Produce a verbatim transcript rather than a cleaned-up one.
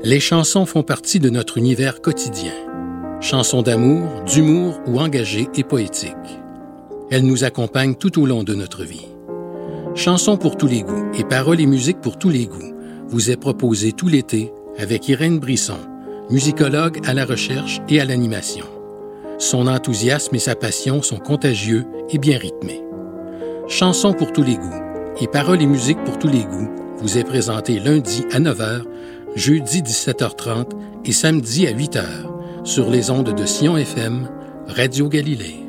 Les chansons font partie de notre univers quotidien. Chansons d'amour, d'humour ou engagées et poétiques. Elles nous accompagnent tout au long de notre vie. Chansons pour tous les goûts et paroles et musique pour tous les goûts vous est proposée tout l'été avec Irène Brisson, musicologue à la recherche et à l'animation. Son enthousiasme et sa passion sont contagieux et bien rythmés. Chansons pour tous les goûts et paroles et musique pour tous les goûts vous est présenté lundi à neuf heures, jeudi dix-sept heures trente et samedi à huit heures sur les ondes de Sion F M, Radio Galilée.